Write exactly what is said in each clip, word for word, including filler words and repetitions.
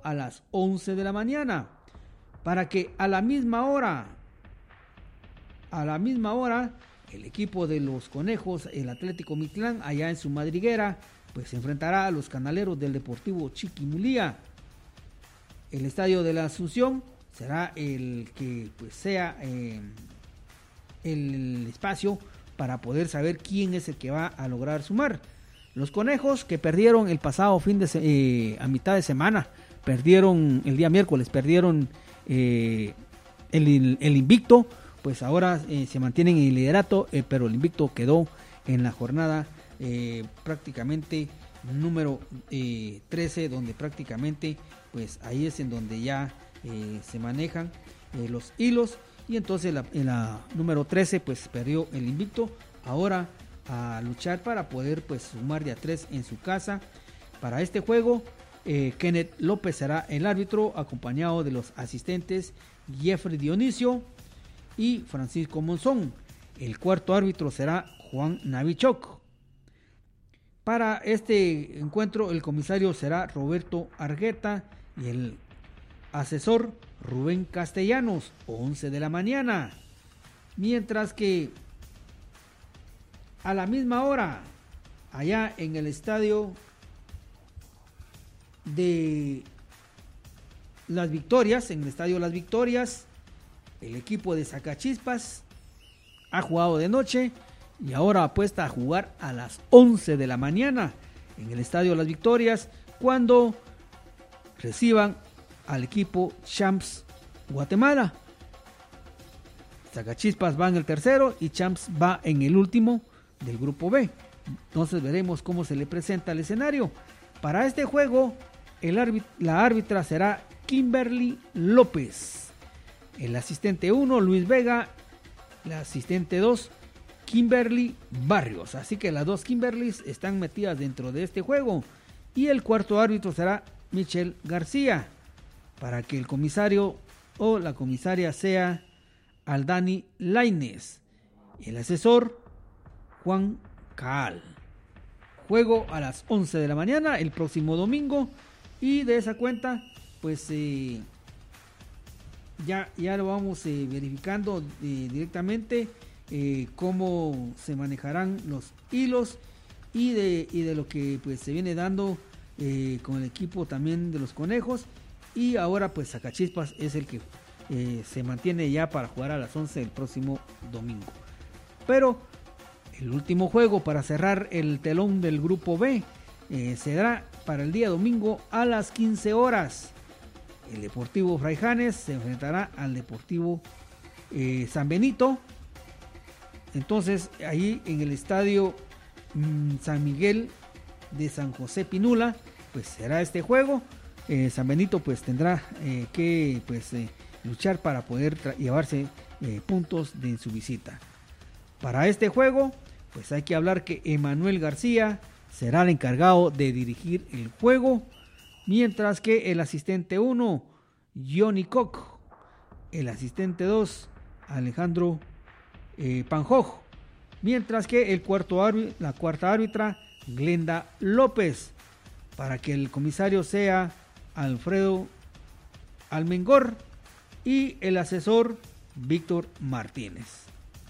a las once de la mañana, para que a la misma hora, a la misma hora, el equipo de los Conejos, el Atlético Mitlán, allá en su madriguera, pues se enfrentará a los Canaleros del Deportivo Chiquimulía. El estadio de la Asunción será el que pues sea eh, el espacio para poder saber quién es el que va a lograr sumar. Los Conejos, que perdieron el pasado fin de se- eh, a mitad de semana, perdieron el día miércoles, perdieron eh, el, el invicto, pues ahora eh, se mantienen en el liderato, eh, pero el invicto quedó en la jornada eh, prácticamente número eh, trece, donde prácticamente pues ahí es en donde ya eh, se manejan eh, los hilos, y entonces la, en la número trece pues perdió el invicto. Ahora a luchar para poder pues sumar de a tres en su casa. Para este juego eh, Kenneth López será el árbitro, acompañado de los asistentes Jeffrey Dionisio y Francisco Monzón. El cuarto árbitro será Juan Navichok. Para este encuentro el comisario será Roberto Argueta y el asesor Rubén Castellanos, once de la mañana. Mientras que a la misma hora, allá en el estadio de Las Victorias, en el estadio Las Victorias, el equipo de Zacachispas ha jugado de noche y ahora apuesta a jugar a las once de la mañana en el estadio Las Victorias, cuando reciban al equipo Champs Guatemala. Zacachispas va en el tercero y Champs va en el último del grupo B. Entonces veremos cómo se le presenta el escenario. Para este juego el árbit- la árbitra será Kimberly López, el asistente uno Luis Vega, el asistente dos Kimberly Barrios. Así que las dos Kimberlys están metidas dentro de este juego, y el cuarto árbitro será Michelle García, para que el comisario o la comisaria sea Aldani Lainez, el asesor Juan Caal. Juego a las once de la mañana el próximo domingo, y de esa cuenta pues eh, ya, ya lo vamos eh, verificando eh, directamente eh, cómo se manejarán los hilos, y de, y de lo que pues se viene dando eh, con el equipo también de los Conejos. Y ahora pues Zacachispas es el que eh, se mantiene ya para jugar a las once el próximo domingo. Pero el último juego para cerrar el telón del grupo B eh, se dará para el día domingo a las quince horas. El Deportivo Fraijanes se enfrentará al Deportivo eh, San Benito. Entonces ahí en el estadio mmm, San Miguel de San José Pinula pues será este juego. eh, San Benito pues tendrá eh, que pues eh, luchar para poder tra- llevarse eh, puntos de su visita. Para este juego pues hay que hablar que Emanuel García será el encargado de dirigir el juego, mientras que el asistente uno Johnny Koch, el asistente dos Alejandro eh, Panjoj, mientras que el cuarto árbitro, la cuarta árbitra Glenda López, para que el comisario sea Alfredo Almengor y el asesor Víctor Martínez.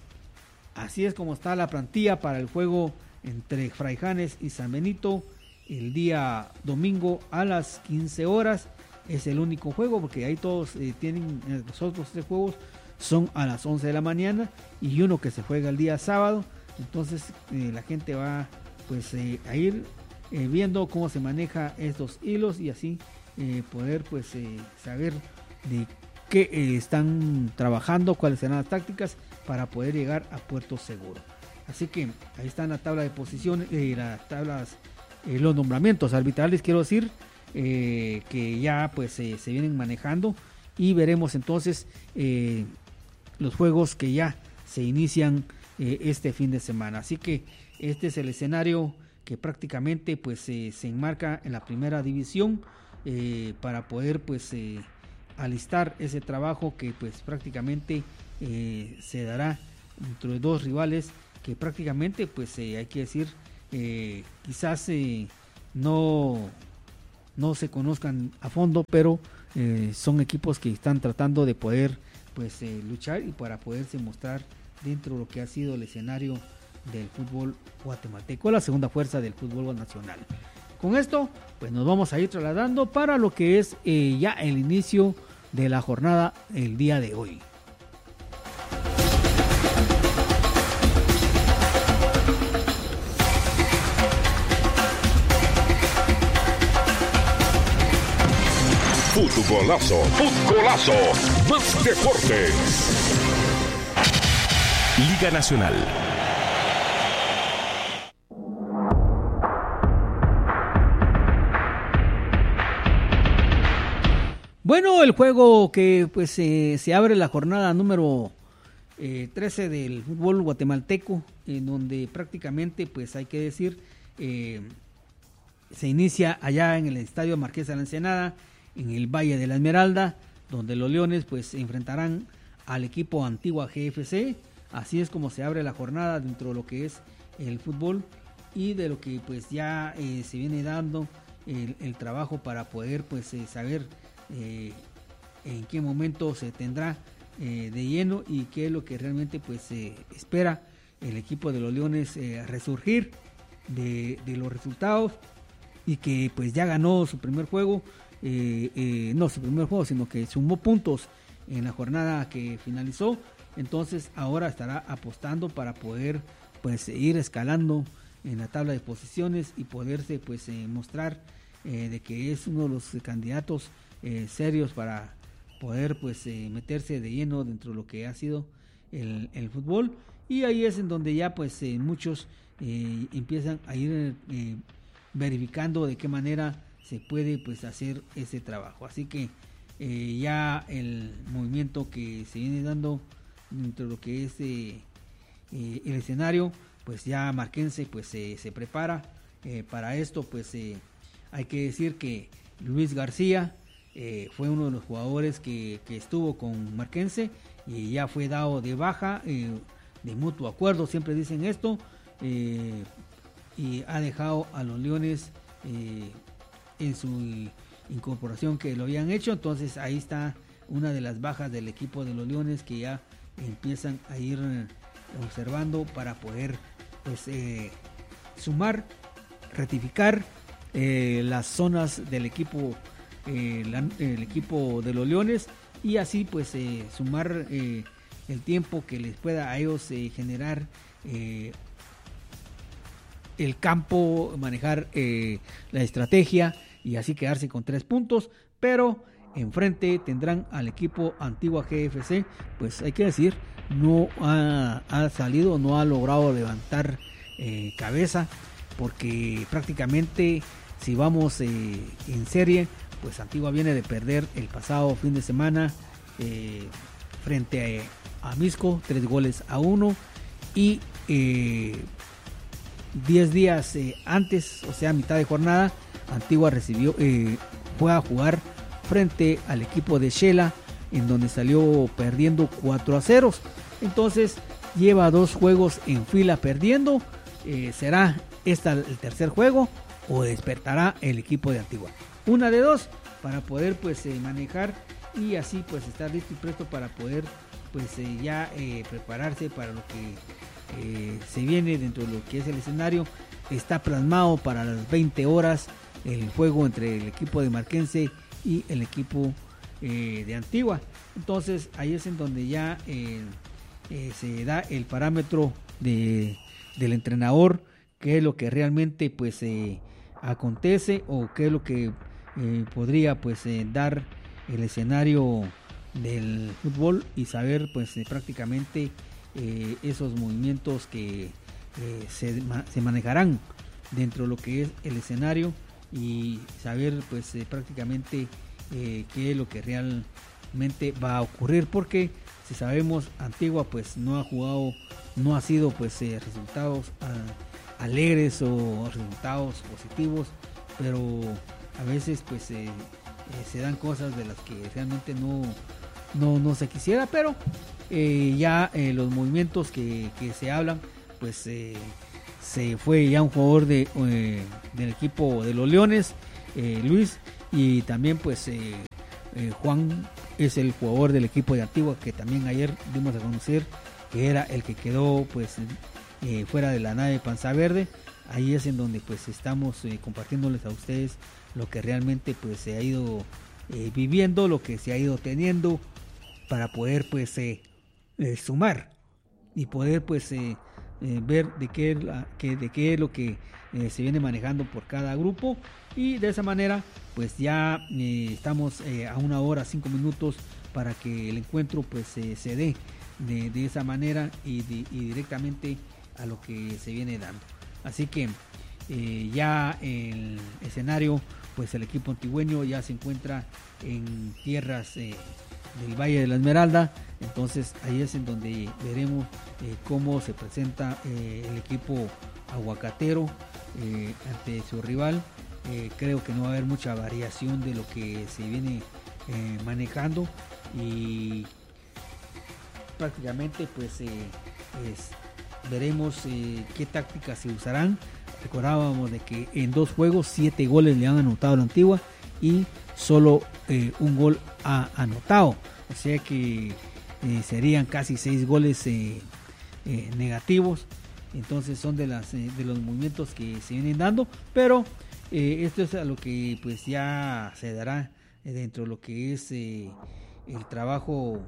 Así es como está la plantilla para el juego entre Fraijanes y San Benito el día domingo a las quince horas. Es el único juego, porque ahí todos eh, tienen, eh, los otros tres juegos son a las once de la mañana y uno que se juega el día sábado. Entonces eh, la gente va pues eh, a ir eh, viendo cómo se maneja estos hilos, y así eh, poder pues eh, saber de qué eh, están trabajando, cuáles serán las tácticas para poder llegar a puerto seguro. Así que ahí están la tabla de posiciones, eh, las tablas, eh, los nombramientos arbitrales, quiero decir, eh, que ya pues eh, se vienen manejando, y veremos entonces eh, los juegos que ya se inician eh, este fin de semana. Así que este es el escenario que prácticamente pues eh, se enmarca en la primera división, eh, para poder pues eh, alistar ese trabajo que pues prácticamente eh, se dará entre dos rivales que prácticamente pues eh, hay que decir eh, quizás eh, no no se conozcan a fondo, pero eh, son equipos que están tratando de poder pues eh, luchar y para poderse mostrar dentro de lo que ha sido el escenario del fútbol guatemalteco, la segunda fuerza del fútbol nacional. Con esto pues nos vamos a ir trasladando para lo que es eh, ya el inicio de la jornada el día de hoy. Futbolazo, futbolazo, más deportes. Liga Nacional. Bueno, el juego que pues eh, se abre la jornada número eh, trece del fútbol guatemalteco, en donde prácticamente pues hay que decir eh, se inicia allá en el Estadio Marqués de la Ensenada, en el Valle de la Esmeralda, donde los Leones pues se enfrentarán al equipo Antigua G F C. Así es como se abre la jornada dentro de lo que es el fútbol y de lo que pues ya eh, se viene dando el, el trabajo para poder pues eh, saber eh, en qué momento se tendrá eh, de lleno y qué es lo que realmente pues se eh, espera el equipo de los Leones eh, resurgir de, de los resultados y que pues ya ganó su primer juego. Eh, eh, no su primer juego, sino que sumó puntos en la jornada que finalizó. Entonces ahora estará apostando para poder pues ir escalando en la tabla de posiciones y poderse pues eh, mostrar eh, de que es uno de los candidatos eh, serios para poder pues eh, meterse de lleno dentro de lo que ha sido el, el fútbol. Y ahí es en donde ya pues eh, muchos eh, empiezan a ir eh, verificando de qué manera se puede pues hacer ese trabajo. Así que eh, ya el movimiento que se viene dando dentro de lo que es eh, eh, el escenario, pues ya Marquense pues eh, se prepara eh, para esto. Pues eh, hay que decir que Luis García eh, fue uno de los jugadores que, que estuvo con Marquense y ya fue dado de baja eh, de mutuo acuerdo, siempre dicen esto, eh, y ha dejado a los Leones eh, en su incorporación que lo habían hecho. Entonces ahí está una de las bajas del equipo de los Leones que ya empiezan a ir observando para poder pues eh, sumar, rectificar eh, las zonas del equipo eh, la, el equipo de los Leones y así pues eh, sumar eh, el tiempo que les pueda a ellos eh, generar eh, el campo, manejar eh, la estrategia y así quedarse con tres puntos, pero enfrente tendrán al equipo Antigua G F C, pues hay que decir, no ha, ha salido, no ha logrado levantar eh, cabeza, porque prácticamente si vamos eh, en serie, pues Antigua viene de perder el pasado fin de semana eh, frente a, a Misco, tres goles a uno, y eh, diez días eh, antes, o sea mitad de jornada, Antigua recibió, eh, fue a jugar frente al equipo de Shela, en donde salió perdiendo cuatro a cero. Entonces lleva dos juegos en fila perdiendo. Eh, ¿Será este el tercer juego o despertará el equipo de Antigua? Una de dos, para poder pues eh, manejar y así pues estar listo y presto para poder pues eh, ya eh, prepararse para lo que eh, se viene dentro de lo que es el escenario. Está plasmado para las veinte horas el juego entre el equipo de Marquense y el equipo eh, de Antigua. Entonces ahí es en donde ya eh, eh, se da el parámetro de, del entrenador, qué es lo que realmente pues eh, acontece o qué es lo que eh, podría pues eh, dar el escenario del fútbol y saber pues eh, prácticamente eh, esos movimientos que eh, se, se manejarán dentro de lo que es el escenario y saber pues eh, prácticamente eh, qué es lo que realmente va a ocurrir, porque si sabemos Antigua pues no ha jugado, no ha sido pues eh, resultados a, alegres o resultados positivos, pero a veces pues eh, eh, se dan cosas de las que realmente no no, no se quisiera, pero eh, ya eh, los movimientos que, que se hablan pues eh, se fue ya un jugador de, eh, del equipo de los Leones, eh, Luis, y también pues eh, eh, Juan es el jugador del equipo de Antigua, que también ayer dimos a conocer que era el que quedó pues eh, fuera de la nave Panza Verde. Ahí es en donde pues estamos eh, compartiéndoles a ustedes lo que realmente pues se ha ido eh, viviendo, lo que se ha ido teniendo para poder pues eh, eh, sumar y poder pues eh, eh, ver de qué, la, que, de qué es lo que eh, se viene manejando por cada grupo, y de esa manera pues ya eh, estamos eh, a una hora cinco minutos para que el encuentro pues eh, se dé de, de esa manera y, de, y directamente a lo que se viene dando. Así que eh, ya el escenario, pues el equipo antigüeño ya se encuentra en tierras eh, del Valle de la Esmeralda. Entonces ahí es en donde veremos eh, cómo se presenta eh, el equipo aguacatero eh, ante su rival. Eh, creo que no va a haber mucha variación de lo que se viene eh, manejando, y prácticamente pues eh, es, veremos eh, qué tácticas se usarán. Recordábamos de que en dos juegos siete goles le han anotado a la Antigua y solo eh, un gol ha anotado, o sea que eh, serían casi seis goles eh, eh, negativos. Entonces son de las eh, de los movimientos que se vienen dando, pero eh, esto es a lo que pues ya se dará eh, dentro de lo que es eh, el trabajo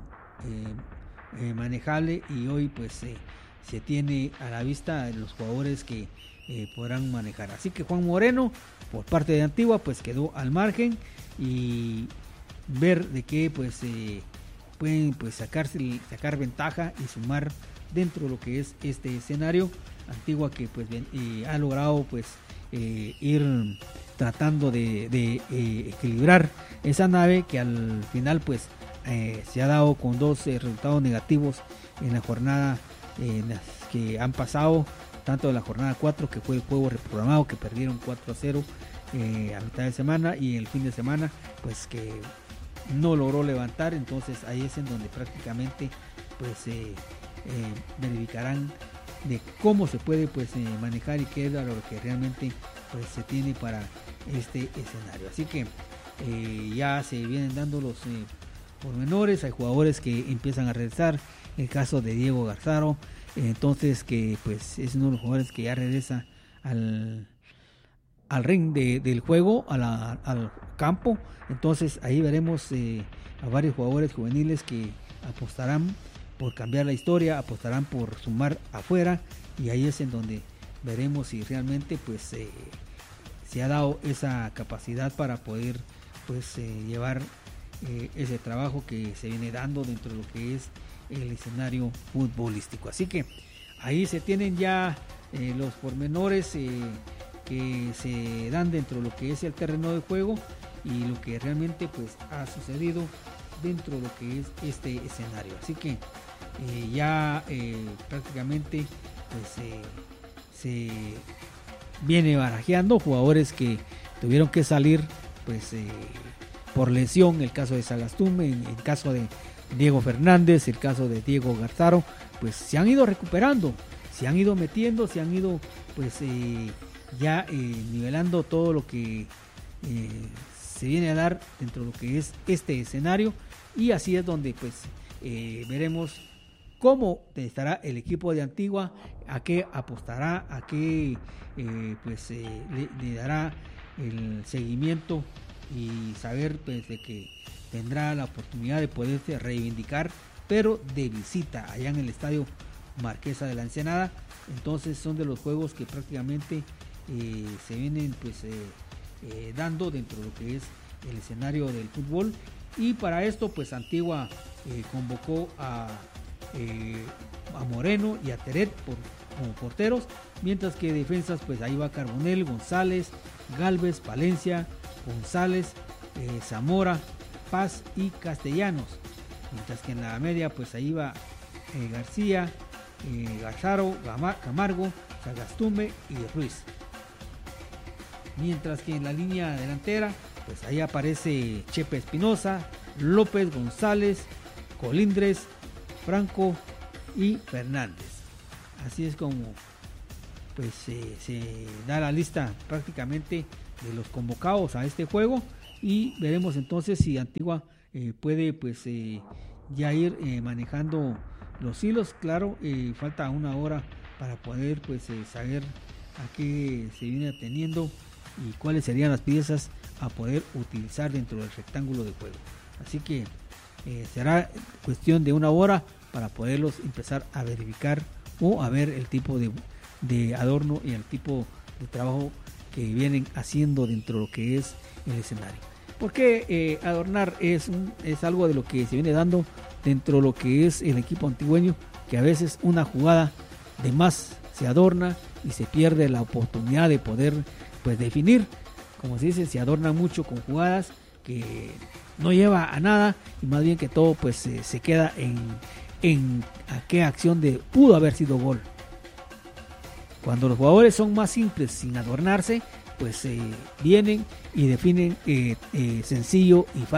eh, eh, manejable, y hoy pues eh, se tiene a la vista los jugadores que eh, podrán manejar. Así que Juan Moreno por parte de Antigua pues quedó al margen, y ver de qué pues eh, pueden pues sacarse sacar ventaja y sumar dentro de lo que es este escenario. Antigua que pues bien, eh, ha logrado pues eh, ir tratando de, de eh, equilibrar esa nave, que al final pues eh, se ha dado con dos eh, resultados negativos en la jornada eh, en las que han pasado, tanto de la jornada cuatro, que fue el juego reprogramado, que perdieron cuatro a cero eh, a mitad de semana, y el fin de semana pues que no logró levantar. Entonces ahí es en donde prácticamente pues eh, eh, verificarán de cómo se puede pues eh, manejar y qué es lo que realmente pues se tiene para este escenario. Así que eh, ya se vienen dando los eh, pormenores. Hay jugadores que empiezan a regresar, el caso de Diego Garzaro, entonces que pues es uno de los jugadores que ya regresa al al ring de, del juego, a la, al campo. Entonces ahí veremos eh, a varios jugadores juveniles que apostarán por cambiar la historia, apostarán por sumar afuera, y ahí es en donde veremos si realmente pues eh, se ha dado esa capacidad para poder pues eh, llevar eh, ese trabajo que se viene dando dentro de lo que es el escenario futbolístico. Así que ahí se tienen ya eh, los pormenores eh, que se dan dentro de lo que es el terreno de juego y lo que realmente pues ha sucedido dentro de lo que es este escenario. Así que eh, ya eh, prácticamente pues eh, se viene barajeando jugadores que tuvieron que salir pues eh, por lesión, el caso de Sagastume, en el caso de Diego Fernández, el caso de Diego Garzaro, pues se han ido recuperando, se han ido metiendo, se han ido pues eh, ya eh, nivelando todo lo que eh, se viene a dar dentro de lo que es este escenario, y así es donde pues eh, veremos cómo estará el equipo de Antigua, a qué apostará, a qué eh, pues eh, le, le dará el seguimiento, y saber pues de que tendrá la oportunidad de poderse reivindicar, pero de visita allá en el estadio Marquesa de la Ensenada. Entonces son de los juegos que prácticamente eh, se vienen pues eh, eh, dando dentro de lo que es el escenario del fútbol, y para esto pues Antigua eh, convocó a, eh, a Moreno y a Teret por, como porteros, mientras que defensas pues ahí va Carbonell, González, Galvez, Palencia, González, eh, Zamora, Paz y Castellanos, mientras que en la media pues ahí va eh, García, eh, Garzaro, Camargo, Sagastume y Ruiz, mientras que en la línea delantera pues ahí aparece Chepe Espinosa, López, González, Colindres, Franco y Fernández. Así es como pues eh, se da la lista prácticamente de los convocados a este juego, y veremos entonces si Antigua eh, puede pues eh, ya ir eh, manejando los hilos. Claro, eh, falta una hora para poder pues eh, saber a qué se viene teniendo y cuáles serían las piezas a poder utilizar dentro del rectángulo de juego. Así que eh, será cuestión de una hora para poderlos empezar a verificar o a ver el tipo de, de adorno y el tipo de trabajo que vienen haciendo dentro de lo que es el escenario. Porque eh, adornar es, un, es algo de lo que se viene dando dentro de lo que es el equipo antigüeño, que a veces una jugada de más se adorna y se pierde la oportunidad de poder pues definir. Como se dice, se adorna mucho con jugadas que no lleva a nada y más bien que todo pues eh, se queda en, en a qué acción de pudo haber sido gol. Cuando los jugadores son más simples sin adornarse, pues eh, vienen y definen eh, eh, sencillo y fácil.